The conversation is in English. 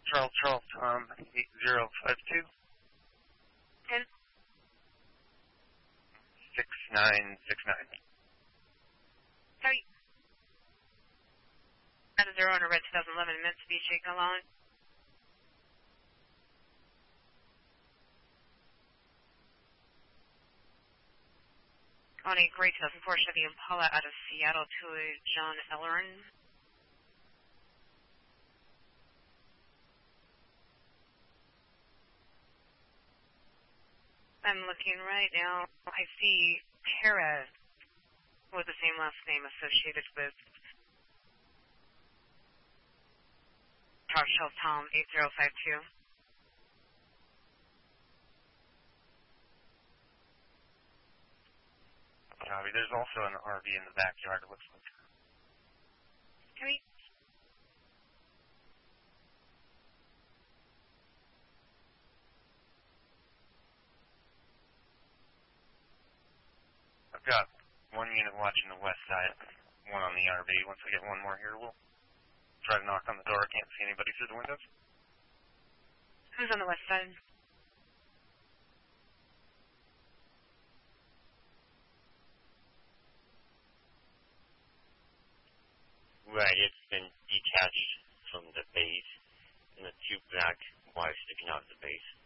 Charles, Tom, 8052. 6969. Sorry. That's a 0 on a red 2011 Mitsubishi Galant. On a gray 2004 Chevy Impala out of Seattle to a John Ellerin. I'm looking right now. I see Tara with the same last name associated with Charles Tom 8052. Copy. There's also an RV in the backyard, it looks like. Copy. I've got one unit watching the west side, one on the RV. Once we get one more here, we'll try to knock on the door. I can't see anybody through the windows. Who's on the west side? Right, it's been detached from the base, and the two black wires sticking out of the base.